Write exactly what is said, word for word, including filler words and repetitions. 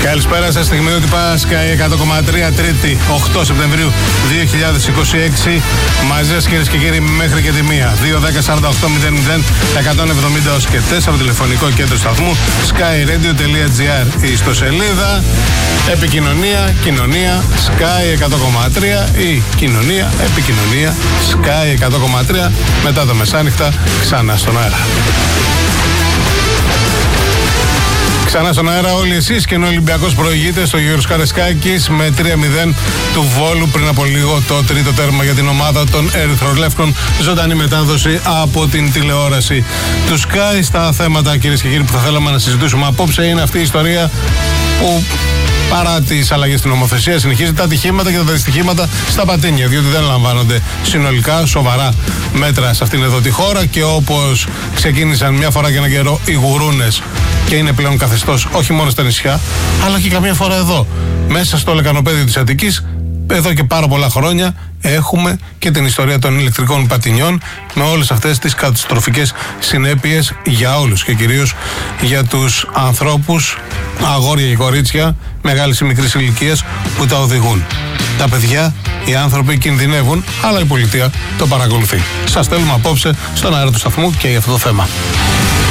Καλησπέρα σας, στιγμιότυπα Sky εκατό κόμμα τρία, Τρίτη, οκτώ Σεπτεμβρίου δύο χιλιάδες είκοσι έξι. Μαζί σας, κυρίες και κύριοι, μέχρι και τη μία. δύο δέκα σαράντα οκτώ μηδέν μηδέν εκατόν εβδομήντα και τέσσερα, τηλεφωνικό κέντρο σταθμού skyradio.gr, η ιστοσελίδα. Επικοινωνία, κοινωνία, Sky εκατό κόμμα τρία ή κοινωνία, επικοινωνία, Sky εκατό κόμμα τρία. Μετά το μεσάνυχτα, ξανά στον αέρα. Ξανά στον αέρα όλοι εσείς, και ενώ ο Ολυμπιακός προηγείται στο Γιώργος Καρεσκάκης με τρία μηδέν του Βόλου πριν από λίγο το τρίτο τέρμα για την ομάδα των Ερυθρολεύκων. Ζωντανή μετάδοση από την τηλεόραση του Sky. Στα θέματα, κυρίες και κύριοι, που θα θέλαμε να συζητήσουμε απόψε είναι αυτή η ιστορία που, παρά τις αλλαγές στην νομοθεσία, συνεχίζει τα ατυχήματα και τα δυστυχήματα στα πατίνια, διότι δεν λαμβάνονται συνολικά σοβαρά μέτρα σε αυτήν εδώ τη χώρα, και όπως ξεκίνησαν μια φορά και έναν καιρό οι γουρούνες και είναι πλέον καθεστώς όχι μόνο στα νησιά, αλλά και καμία φορά εδώ, μέσα στο λεκανοπέδιο της Αττικής. Εδώ και πάρα πολλά χρόνια έχουμε και την ιστορία των ηλεκτρικών πατινιών, με όλες αυτές τις καταστροφικές συνέπειες για όλους και κυρίως για τους ανθρώπους, αγόρια και κορίτσια μεγάλης ή μικρής ηλικίας, που τα οδηγούν. Τα παιδιά, οι άνθρωποι κινδυνεύουν, αλλά η πολιτεία το παρακολουθεί. Σας στέλνουμε απόψε στον αέρα του σταθμού και για αυτό το θέμα.